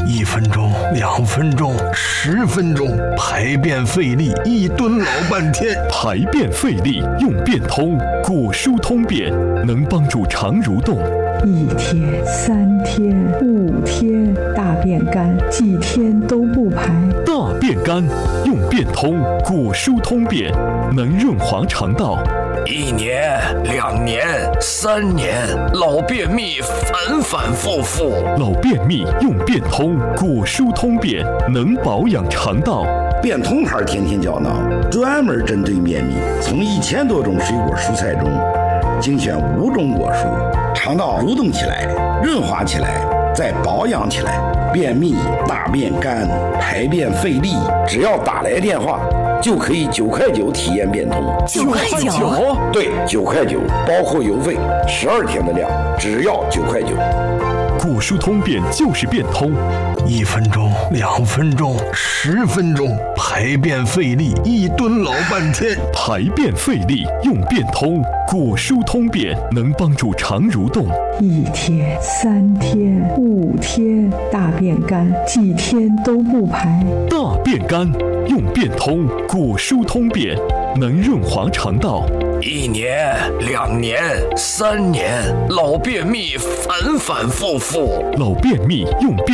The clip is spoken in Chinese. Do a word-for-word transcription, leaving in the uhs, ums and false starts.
一分钟、两分钟、十分钟，排便费力，一蹲老半天。 排便费力用便通，果蔬通便能帮助肠蠕动。 一天、三天、五天，大便干，几天都不排。 大便干用便通，果蔬通便能润滑肠道。 一年、两年、三年，老便秘反反复复。 老便秘用便通，果蔬通便能保养肠道。 便通牌天天胶囊专门针对便秘，从一千多种水果蔬菜中精选五种果蔬，肠道蠕动起来，润滑起来，再保养起来。便秘、大便干、排便费力，只要打来电话就可以九块九体验便通。 九块九？ 对，九块九，包括邮费，十二天的量，只要九块九。 果蔬通便就是便通， 一分钟、两分钟、十分钟，排便费力，一蹲老半天。 排便费力用便通，果蔬通便能帮助肠蠕动。 一天、三天、五天，大便干，几天都不排。 大便干用便通，果蔬通便能润滑肠道。 一年、两年、三年，老便秘反反复复。 老便秘用便